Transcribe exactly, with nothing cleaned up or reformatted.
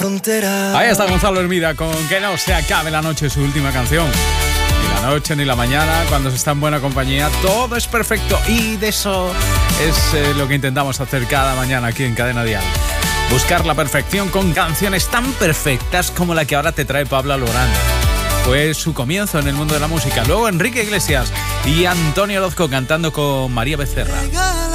Ahí está Gonzalo Hermida con Que no se acabe la noche, su última canción. Ni la noche ni la mañana, cuando se está en buena compañía, todo es perfecto. Y de eso es eh, lo que intentamos hacer cada mañana aquí en Cadena Dial. Buscar la perfección con canciones tan perfectas como la que ahora te trae Pablo Alborán. Fue su comienzo en el mundo de la música. Luego Enrique Iglesias y Antonio Orozco cantando con María Becerra.